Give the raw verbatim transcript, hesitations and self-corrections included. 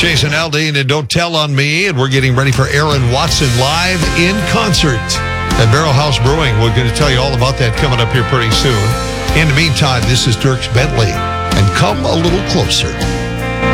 Jason Aldean and Don't Tell on Me, and we're getting ready for Aaron Watson live in concert at Barrel House Brewing. We're going to tell you all about that coming up here pretty soon. In the meantime, this is Dierks Bentley, and Come a Little Closer.